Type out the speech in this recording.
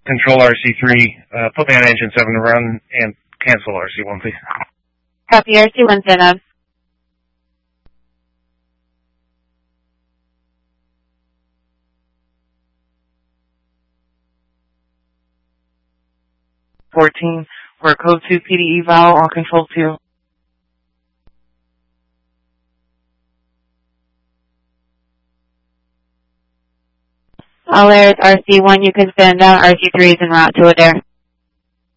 control RC3, put me on engine 7 to run, and cancel RC1, please. Copy, RC1 set up. We're code 2 PDE Val on control 2. All airs, RC1, you can stand down. RC3 is en route to Adair.